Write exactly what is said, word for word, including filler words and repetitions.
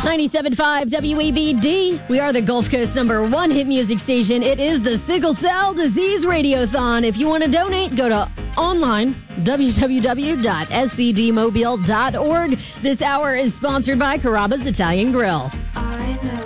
ninety-seven point five W A B D. We are the Gulf Coast number one hit music station. It is the Sickle Cell Disease Radiothon. If you want to donate, go to online, w w w dot s c d mobile dot org. This hour is sponsored by Carrabba's Italian Grill.